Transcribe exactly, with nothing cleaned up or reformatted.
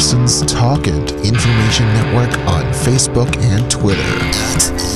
Austin's Talk and Information Network on Facebook and Twitter.